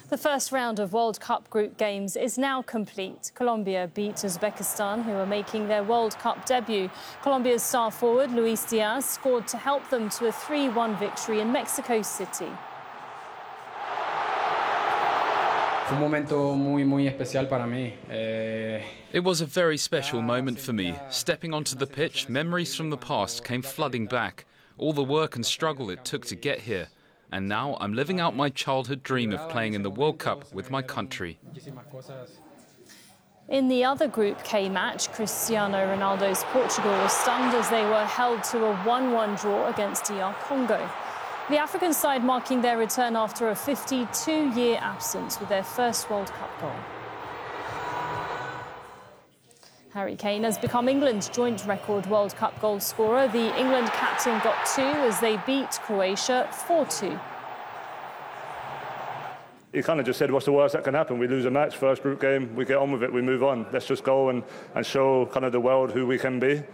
The first round of World Cup group games is now complete. Colombia beat Uzbekistan, who are making their World Cup debut. Colombia's star forward, Luis Diaz, scored to help them to a 3-1 victory in Mexico City. It was a very special moment for me. Stepping onto the pitch, memories from the past came flooding back. All the work and struggle it took to get here. And now I'm living out my childhood dream of playing in the World Cup with my country. In the other Group K match, Cristiano Ronaldo's Portugal was stunned as they were held to a 1-1 draw against DR Congo. The African side marking their return after a 52-year absence with their first World Cup goal. Harry Kane has become England's joint record World Cup goal scorer. The England captain got 2 as they beat Croatia 4-2. He kind of just said, what's the worst that can happen? We lose a match, first group game, we get on with it, we move on. Let's just go and show kind of the world who we can be.